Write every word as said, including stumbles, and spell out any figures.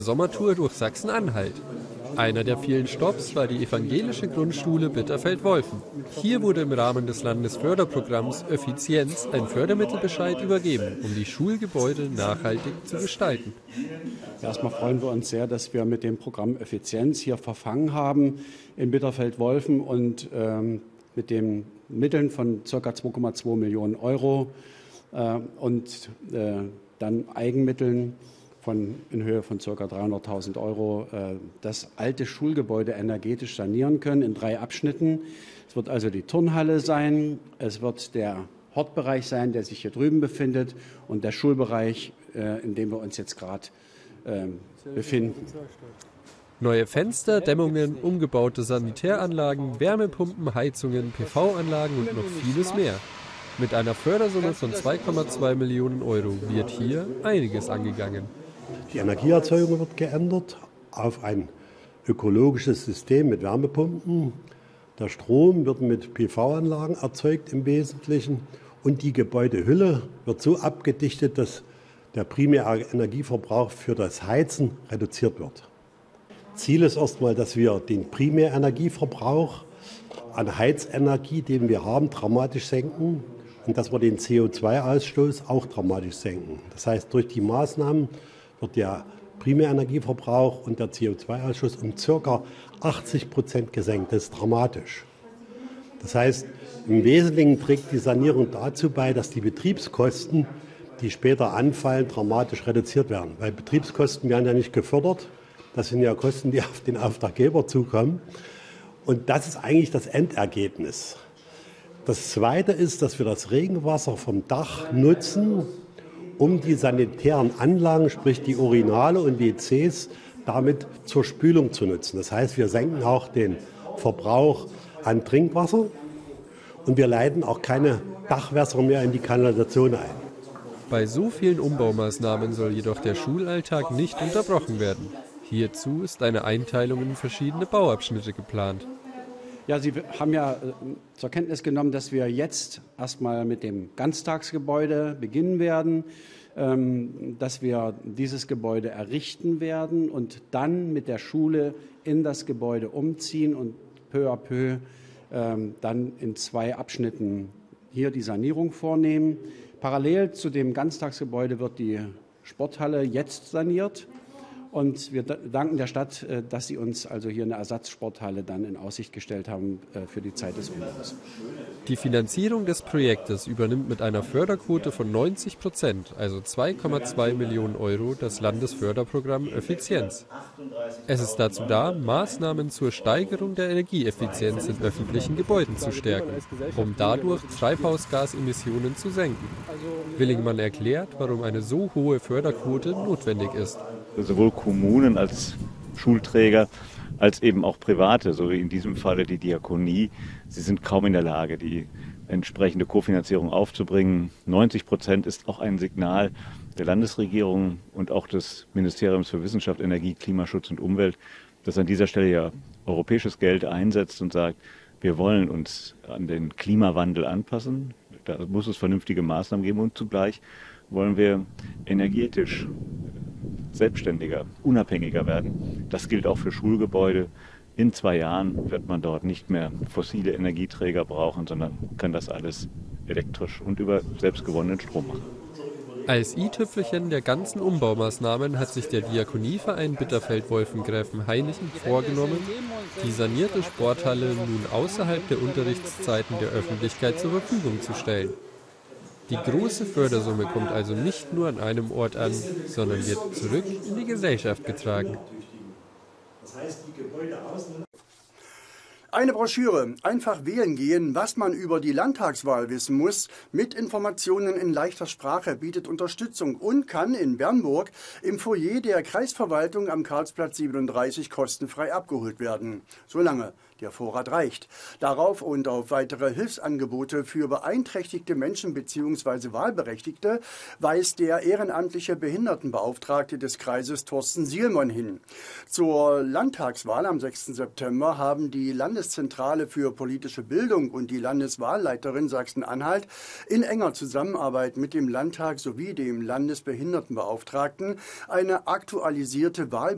Sommertour durch Sachsen-Anhalt. Einer der vielen Stopps war die evangelische Grundschule Bitterfeld-Wolfen. Hier wurde im Rahmen des Landesförderprogramms Effizienz ein Fördermittelbescheid übergeben, um die Schulgebäude nachhaltig zu gestalten. Erstmal freuen wir uns sehr, dass wir mit dem Programm Effizienz hier verfangen haben in Bitterfeld-Wolfen und ähm, mit den Mitteln von ca. zwei Komma zwei Millionen Euro äh, und äh, dann Eigenmitteln von, in Höhe von ca. dreihunderttausend Euro äh, das alte Schulgebäude energetisch sanieren können in drei Abschnitten. Es wird also die Turnhalle sein, es wird der Hortbereich sein, der sich hier drüben befindet, und der Schulbereich, äh, in dem wir uns jetzt gerade äh, befinden. Neue Fenster, Dämmungen, umgebaute Sanitäranlagen, Wärmepumpen, Heizungen, P V-Anlagen und noch vieles mehr. Mit einer Fördersumme von zwei Komma zwei Millionen Euro wird hier einiges angegangen. Die Energieerzeugung wird geändert auf ein ökologisches System mit Wärmepumpen. Der Strom wird mit P V-Anlagen erzeugt im Wesentlichen, und die Gebäudehülle wird so abgedichtet, dass der primäre Energieverbrauch für das Heizen reduziert wird. Ziel ist erstmal, dass wir den Primärenergieverbrauch an Heizenergie, den wir haben, dramatisch senken, und dass wir den C O zwei Ausstoß auch dramatisch senken. Das heißt, durch die Maßnahmen wird der Primärenergieverbrauch und der C O zwei Ausstoß um ca. achtzig Prozent gesenkt. Das ist dramatisch. Das heißt, im Wesentlichen trägt die Sanierung dazu bei, dass die Betriebskosten, die später anfallen, dramatisch reduziert werden. Weil Betriebskosten werden ja nicht gefördert. Das sind ja Kosten, die auf den Auftraggeber zukommen. Und das ist eigentlich das Endergebnis. Das Zweite ist, dass wir das Regenwasser vom Dach nutzen, um die sanitären Anlagen, sprich die Urinale und W Cs, damit zur Spülung zu nutzen. Das heißt, wir senken auch den Verbrauch an Trinkwasser und wir leiten auch keine Dachwässer mehr in die Kanalisation ein. Bei so vielen Umbaumaßnahmen soll jedoch der Schulalltag nicht unterbrochen werden. Hierzu ist eine Einteilung in verschiedene Bauabschnitte geplant. Ja, Sie haben ja zur Kenntnis genommen, dass wir jetzt erstmal mit dem Ganztagsgebäude beginnen werden, dass wir dieses Gebäude errichten werden und dann mit der Schule in das Gebäude umziehen und peu à peu dann in zwei Abschnitten hier die Sanierung vornehmen. Parallel zu dem Ganztagsgebäude wird die Sporthalle jetzt saniert. Und wir danken der Stadt, dass sie uns also hier eine Ersatzsporthalle dann in Aussicht gestellt haben für die Zeit des Umbaus. Die Finanzierung des Projektes übernimmt mit einer Förderquote von neunzig Prozent, also zwei Komma zwei Millionen Euro, das Landesförderprogramm Effizienz. Es ist dazu da, Maßnahmen zur Steigerung der Energieeffizienz in öffentlichen Gebäuden zu stärken, um dadurch Treibhausgasemissionen zu senken. Willingmann erklärt, warum eine so hohe Förderquote notwendig ist. Sowohl Kommunen als Schulträger als eben auch Private, so wie in diesem Falle die Diakonie, sie sind kaum in der Lage, die entsprechende Kofinanzierung aufzubringen. neunzig Prozent ist auch ein Signal der Landesregierung und auch des Ministeriums für Wissenschaft, Energie, Klimaschutz und Umwelt, das an dieser Stelle ja europäisches Geld einsetzt und sagt, wir wollen uns an den Klimawandel anpassen. Da muss es vernünftige Maßnahmen geben und zugleich wollen wir energetisch selbstständiger, unabhängiger werden. Das gilt auch für Schulgebäude. In zwei Jahren wird man dort nicht mehr fossile Energieträger brauchen, sondern kann das alles elektrisch und über selbstgewonnenen Strom machen. Als i-Tüpfelchen der ganzen Umbaumaßnahmen hat sich der Diakonieverein Bitterfeld-Wolfen-Gräfenhainichen vorgenommen, die sanierte Sporthalle nun außerhalb der Unterrichtszeiten der Öffentlichkeit zur Verfügung zu stellen. Die große Fördersumme kommt also nicht nur an einem Ort an, sondern wird zurück in die Gesellschaft getragen. Eine Broschüre, einfach wählen gehen, was man über die Landtagswahl wissen muss, mit Informationen in leichter Sprache, bietet Unterstützung und kann in Bernburg im Foyer der Kreisverwaltung am Karlsplatz siebenunddreißig kostenfrei abgeholt werden. Solange der Vorrat reicht. Darauf und auf weitere Hilfsangebote für beeinträchtigte Menschen bzw. Wahlberechtigte weist der ehrenamtliche Behindertenbeauftragte des Kreises Thorsten Sielmann hin. Zur Landtagswahl am sechsten September haben die Landeszentrale für politische Bildung und die Landeswahlleiterin Sachsen-Anhalt in enger Zusammenarbeit mit dem Landtag sowie dem Landesbehindertenbeauftragten eine aktualisierte Wahl